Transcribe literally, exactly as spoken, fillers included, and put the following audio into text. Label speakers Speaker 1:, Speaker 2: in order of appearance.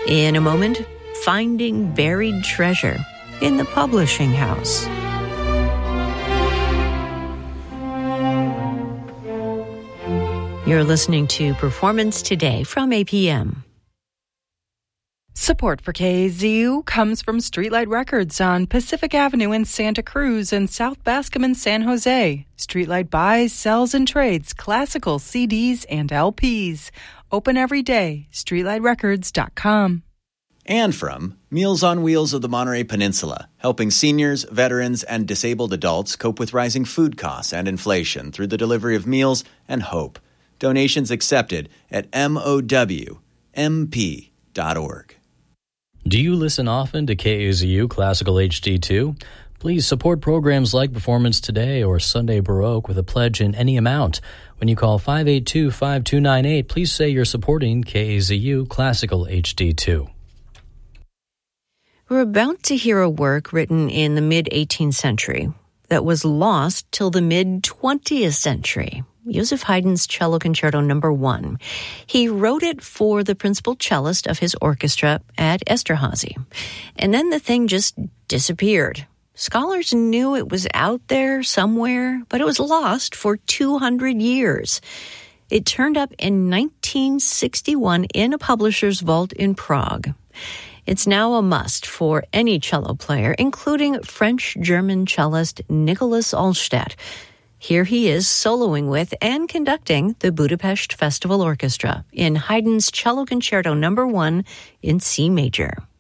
Speaker 1: In a moment, finding buried treasure in the publishing house. You're listening to Performance Today from A P M.
Speaker 2: Support for K A Z U comes from Streetlight Records on Pacific Avenue in Santa Cruz and South Bascom in San Jose. Streetlight buys, sells, and trades classical C Ds and L Ps. Open every day. streetlight records dot com.
Speaker 3: And from Meals on Wheels of the Monterey Peninsula, helping seniors, veterans, and disabled adults cope with rising food costs and inflation through the delivery of meals and hope. Donations accepted at M O W M P dot org.
Speaker 4: Do you listen often to K A Z U Classical H D two? Please support programs like Performance Today or Sunday Baroque with a pledge in any amount. When you call five eight two, five two nine eight, please say you're supporting K A Z U Classical H D two.
Speaker 1: We're about to hear a work written in the mid-eighteenth century that was lost till the mid-twentieth century. Joseph Haydn's Cello Concerto Number One. He wrote it for the principal cellist of his orchestra at Esterhazy. And then the thing just disappeared. Scholars knew it was out there somewhere, but it was lost for two hundred years. It turned up in nineteen sixty-one in a publisher's vault in Prague. It's now a must for any cello player, including French-German cellist Nicholas Allstadt. Here he is soloing with and conducting the Budapest Festival Orchestra in Haydn's Cello Concerto Number One in C major.